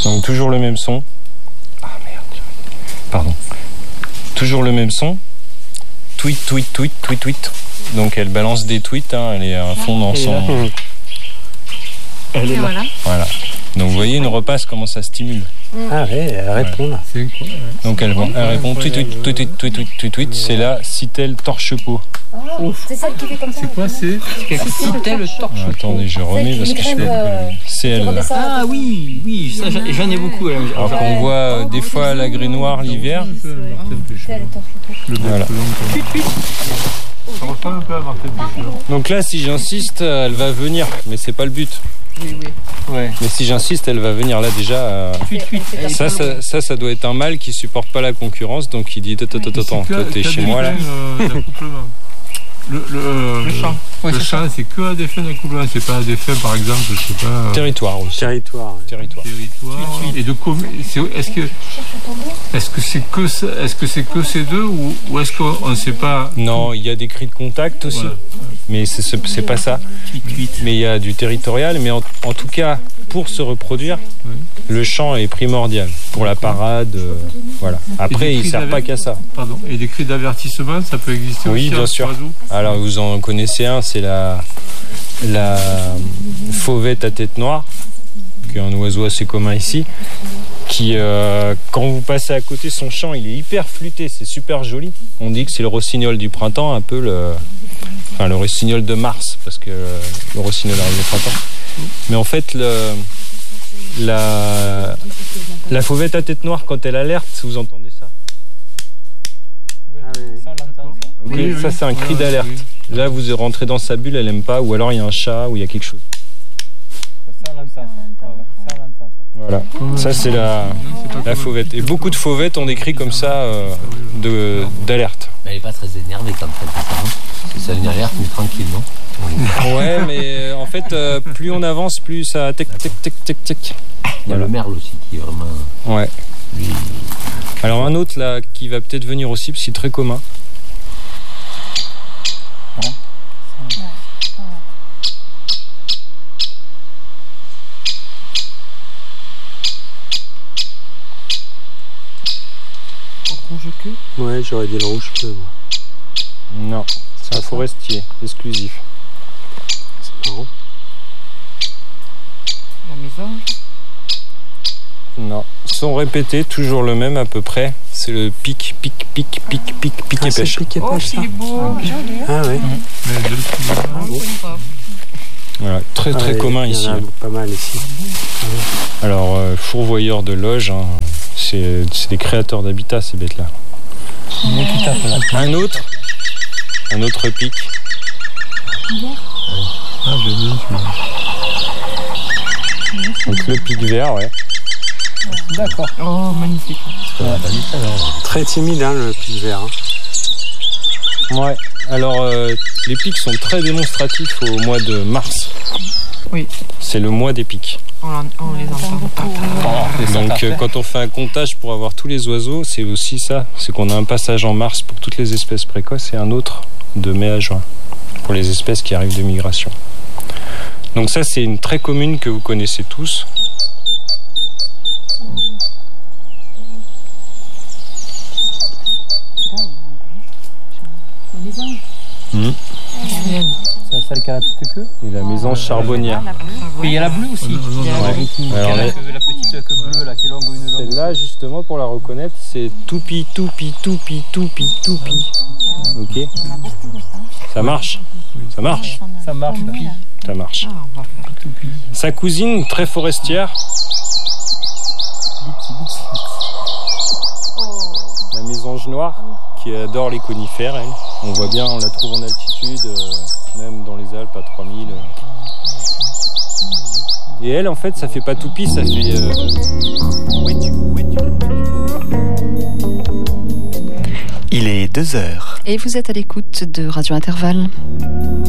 Donc toujours le même son. Ah merde. Pardon. Toujours le même son. Tweet, tweet, tweet, tweet, tweet. Donc elle balance des tweets, hein, elle est à fond dans son... Elle est là. Voilà. Donc vous voyez une repasse comment ça stimule. Ah oui, elle répond là. C'est quoi, Donc elle répond tweet, tweet, tweet, tweet, tweet, tweet, tweet, tweet. C'est là Citel torche-peau. C'est celle qui fait comme ça. C'est quoi, c'est Citel torche-peau. Attendez, je remets parce que je fais... C'est elle là. Ah oui, ça j'en ai beaucoup. Alors qu'on voit des fois la grès noire l'hiver. Voilà. Ça ressemble un peu à Martin Pêcheur. Donc là, si j'insiste, elle va venir, mais c'est pas le but. Oui. Ouais. Mais si j'insiste, elle va venir là déjà. Ça doit être un mâle qui supporte pas la concurrence, donc il dit attends, toi t'es chez moi là. Le chant. Le chant, c'est que à des fins d'accouplement, c'est pas à des fins, par exemple, je sais pas. Territoire aussi. Territoire. Et de est-ce que c'est que ces deux ou est-ce qu'on ne sait pas? Non, il y a des cris de contact aussi, mais c'est pas ça. Mais il y a du territorial, mais en tout cas, pour se reproduire, le chant est primordial pour la parade. Voilà. Après, il sert pas qu'à ça. Pardon. Et des cris d'avertissement, ça peut exister aussi. Oui, bien sûr. Alors vous en connaissez un, c'est la fauvette à tête noire, qui est un oiseau assez commun ici, qui quand vous passez à côté, son chant il est hyper flûté, c'est super joli. On dit que c'est le rossignol du printemps, un peu le rossignol de mars, parce que le rossignol arrive au printemps. Mais en fait la fauvette à tête noire, quand elle alerte, vous entendez ça. Okay, ça c'est un cri d'alerte. Là vous rentrez dans sa bulle, elle aime pas, ou alors il y a un chat, ou il y a quelque chose. Voilà, ça c'est la fauvette. Et beaucoup de fauvettes ont des cris comme ça d'alerte. Mais elle est pas très énervée quand elle fait ça, non? C'est une alerte, mais tranquille, non? Ouais, mais en fait, plus on avance, plus ça tic tic tic tic tic. Il y a le merle aussi qui est vraiment... Ouais. Lui... Alors un autre là qui va peut-être venir aussi, parce qu'il est très commun. Rouge-queue ? Ouais, j'aurais dit le rouge-queue, moi. Non, c'est un forestier, exclusif. C'est marrant. La mésange ? Non, sont répétés, toujours le même à peu près. C'est le pic et pêche. Pic et pêche, ça. Ah oui. Voilà, très commun ici. Il y en a pas mal ici. Alors, fourvoyeurs de loges, hein, c'est des créateurs d'habitat, ces bêtes-là. Un autre pic. Ah, j'ai vu. Donc le pic vert, ouais. D'accord. Oh, magnifique. Très timide, hein, le pic vert. Hein. Ouais. Alors, les pics sont très démonstratifs au mois de mars. Oui. C'est le mois des pics. On les entend pas. Donc, quand on fait un comptage pour avoir tous les oiseaux, c'est aussi ça. C'est qu'on a un passage en mars pour toutes les espèces précoces et un autre de mai à juin pour les espèces qui arrivent de migration. Donc ça, c'est une très commune que vous connaissez tous. C'est celle qui a la petite queue. Et la mésange charbonnière. Oui, il y a la bleue aussi. Alors, la petite queue bleue là, qui est longue ou une longue. Celle-là, justement, pour la reconnaître, c'est toupi. Ok. Ça marche. Ça marche. Ça marche. Ça marche. Sa cousine, très forestière. La mésange noire, qui adore les conifères, elle. On voit bien, on la trouve en altitude, même dans les Alpes à 3000. Et elle, en fait, ça fait pas toupie, ça fait... Il est 2h. Et vous êtes à l'écoute de Radio Intervalle.